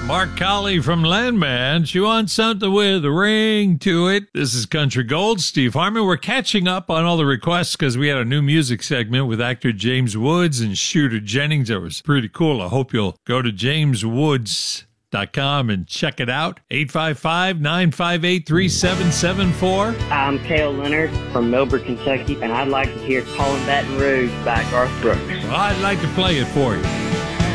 Mark Colley from Landman. She wants something with a ring to it. This is Country Gold. Steve Harmon. We're catching up on all the requests because we had a new music segment with actor James Woods and Shooter Jennings. That was pretty cool. I hope you'll go to jameswoods.com and check it out. 855-958-3774. I'm Cale Leonard from Millburn, Kentucky, and I'd like to hear Callin' Baton Rouge by Garth Brooks. Well, I'd like to play it for you.